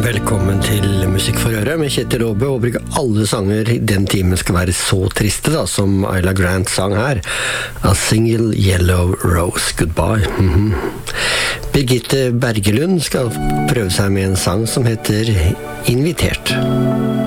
Velkommen til Musikk for Øre med Kjetil Aabe. Håper ikke alle sanger i den timen skal være så triste da, som Ayla Grant sang her. A Single Yellow Rose Goodbye. Birgitte Bergelund skal prøve seg med en sang som heter Invitert.